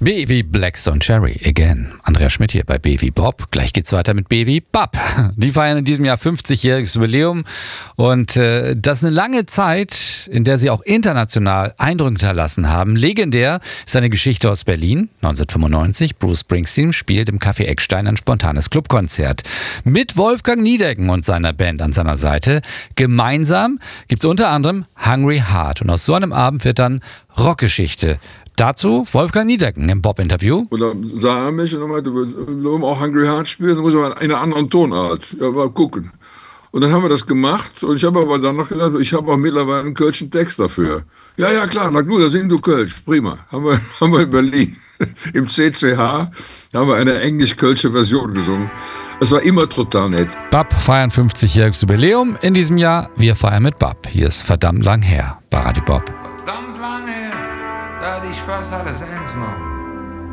B wie Blackstone Cherry, again. Andreas Schmidt hier bei B wie Bob. Gleich geht's weiter mit B wie Bab. Die feiern in diesem Jahr 50-jähriges Jubiläum. Und das ist eine lange Zeit, in der sie auch international Eindruck hinterlassen haben. Legendär ist eine Geschichte aus Berlin. 1995, Bruce Springsteen spielt im Café Eckstein ein spontanes Clubkonzert. Mit Wolfgang Niedecken und seiner Band an seiner Seite. Gemeinsam gibt's unter anderem Hungry Heart. Und aus so einem Abend wird dann Rockgeschichte. Dazu Wolfgang Niedecken im Bob-Interview. Und dann sah er mich und meinte, wollen wir auch Hungry Heart spielen? Dann muss man in einer anderen Tonart. Ja, mal gucken. Und dann haben wir das gemacht. Und ich habe aber dann noch gesagt, ich habe auch mittlerweile einen kölschen Text dafür. Ja, klar, na gut, da sing du Kölsch. Prima. Haben wir in Berlin im CCH, da haben wir eine englisch-kölsche Version gesungen. Es war immer total nett. Bab feiern 50-jähriges Jubiläum in diesem Jahr. Wir feiern mit Bab. Hier ist verdammt lang her bei Radio Bob. Verdammt lang her, da hatte ich fast alles ernst genommen.